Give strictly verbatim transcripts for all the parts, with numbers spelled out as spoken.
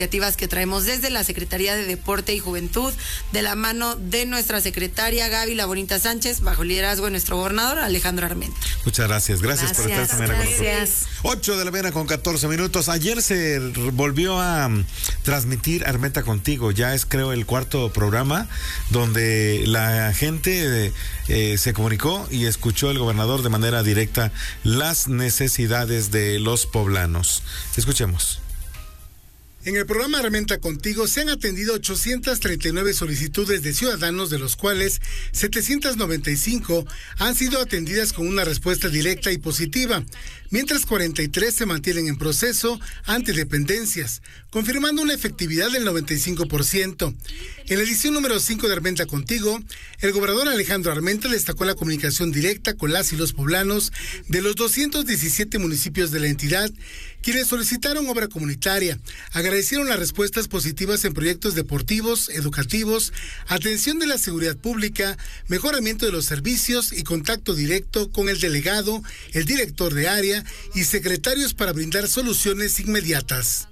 iniciativas que traemos desde la Secretaría de Deporte y Juventud, de la mano de nuestra secretaria Gaby La Bonita Sánchez, bajo el liderazgo de nuestro gobernador Alejandro Armenta. Muchas gracias, gracias, gracias por estar esta mañana con nosotros. Gracias. ocho de la mañana con catorce minutos. Ayer se volvió a um, transmitir Armenta Contigo, ya es creo el cuarto programa donde la gente eh, se comunicó y escuchó al gobernador de manera directa las necesidades de los poblanos. Escuchemos. En el programa Armenta Contigo se han atendido ochocientas treinta y nueve solicitudes de ciudadanos, de los cuales setecientas noventa y cinco han sido atendidas con una respuesta directa y positiva, mientras cuarenta y tres se mantienen en proceso ante dependencias, confirmando una efectividad del noventa y cinco por ciento. En la edición número cinco de Armenta Contigo, el gobernador Alejandro Armenta destacó la comunicación directa con las y los poblanos de los doscientos diecisiete municipios de la entidad, quienes solicitaron obra comunitaria. Agradecieron las respuestas positivas en proyectos deportivos, educativos, atención de la seguridad pública, mejoramiento de los servicios y contacto directo con el delegado, el director de área y secretarios para brindar soluciones inmediatas.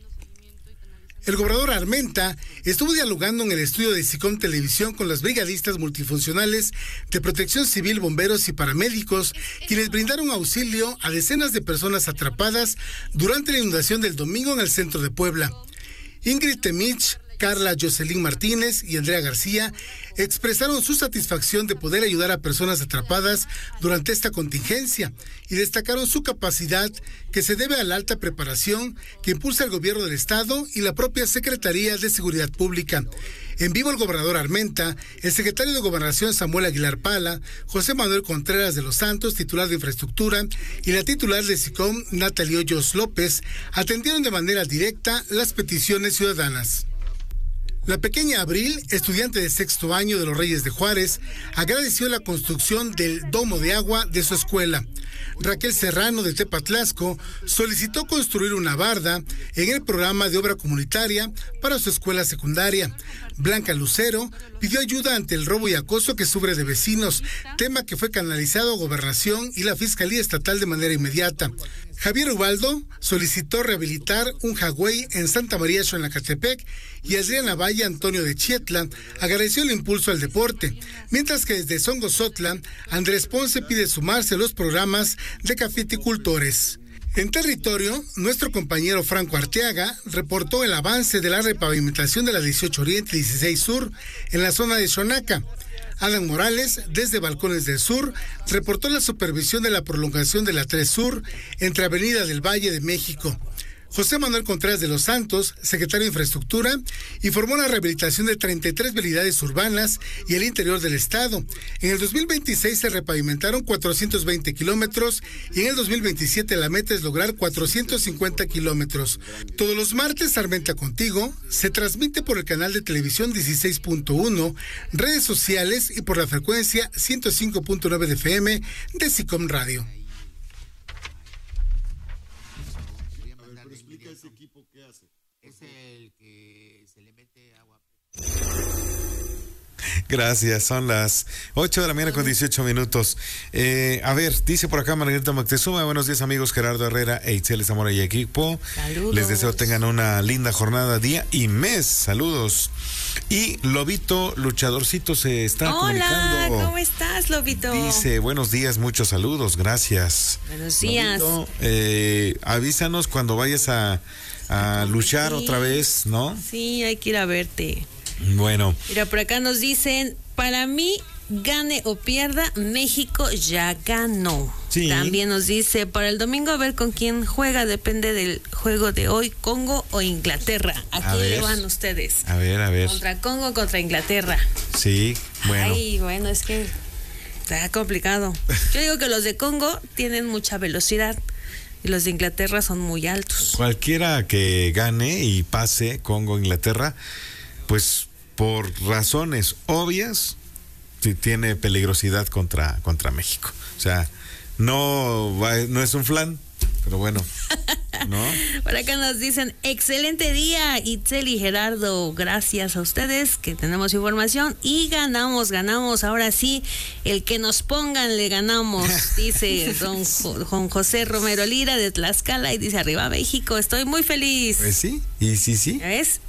El gobernador Armenta estuvo dialogando en el estudio de SICOM Televisión con las brigadistas multifuncionales de Protección Civil, bomberos y paramédicos, quienes brindaron auxilio a decenas de personas atrapadas durante la inundación del domingo en el centro de Puebla. Ingrid Temich, Carla Jocelyn Martínez y Andrea García expresaron su satisfacción de poder ayudar a personas atrapadas durante esta contingencia y destacaron su capacidad, que se debe a la alta preparación que impulsa el gobierno del estado y la propia Secretaría de Seguridad Pública. En vivo el gobernador Armenta, el secretario de Gobernación Samuel Aguilar Pala, José Manuel Contreras de los Santos, titular de Infraestructura, y la titular de SICOM, Natalie Hoyos López, atendieron de manera directa las peticiones ciudadanas. La pequeña Abril, estudiante de sexto año de los Reyes de Juárez, agradeció la construcción del domo de agua de su escuela. Raquel Serrano, de Tepatlasco, solicitó construir una barda en el programa de obra comunitaria para su escuela secundaria. Blanca Lucero pidió ayuda ante el robo y acoso que sufre de vecinos, tema que fue canalizado a Gobernación y la Fiscalía Estatal de manera inmediata. Javier Ubaldo solicitó rehabilitar un jagüey en Santa María Xonacatepec y Adriana Valle Antonio de Chietla agradeció el impulso al deporte, mientras que desde Songosotla, Andrés Ponce pide sumarse a los programas de cafeticultores. En territorio, nuestro compañero Franco Arteaga reportó el avance de la repavimentación de la dieciocho Oriente y dieciséis Sur en la zona de Xonaca. Adam Morales, desde Balcones del Sur, reportó la supervisión de la prolongación de la tres Sur entre Avenida del Valle de México. José Manuel Contreras de los Santos, secretario de Infraestructura, informó la rehabilitación de treinta y tres vialidades urbanas y el interior del estado. En el dos mil veintiséis se repavimentaron cuatrocientos veinte kilómetros y en el dos mil veintisiete la meta es lograr cuatrocientos cincuenta kilómetros. Todos los martes, Armenta Contigo se transmite por el canal de televisión dieciséis punto uno, redes sociales y por la frecuencia ciento cinco punto nueve de F M de SICOM Radio. Es el que se le mete agua. Gracias, son las ocho de la mañana con dieciocho minutos. Eh, a ver, dice por acá Margarita Moctezuma, buenos días amigos, Gerardo Herrera e Itzel Zamora y equipo. Saludos. Les deseo tengan una linda jornada, día y mes. Saludos. Y Lobito Luchadorcito se está Hola, comunicando. ¿cómo estás, Lobito? Dice, buenos días, muchos saludos, gracias. Buenos días. Lobito, eh, avísanos cuando vayas a, a luchar Sí. otra vez, ¿no? Sí, hay que ir a verte. Bueno. Mira, por acá nos dicen, para mí, gane o pierda, México ya ganó. Sí. También nos dice, para el domingo a ver con quién juega, depende del juego de hoy, Congo o Inglaterra. ¿A, A quién ver. le van ustedes? A ver, a ver. Contra Congo o contra Inglaterra. Sí, bueno. Ay, bueno, es que está complicado. Yo digo que los de Congo tienen mucha velocidad y los de Inglaterra son muy altos. Cualquiera que gane y pase Congo Inglaterra, pues por razones obvias, sí tiene peligrosidad contra, contra México. O sea, no, va, no es un flan, pero bueno. ¿no? Por acá nos dicen, excelente día, Itzel y Gerardo. Gracias a ustedes que tenemos información y ganamos, ganamos. Ahora sí, el que nos pongan le ganamos, dice don Jo- Juan José Romero Lira de Tlaxcala y dice, arriba México, estoy muy feliz. Pues sí, y sí, sí. ¿Ya ves?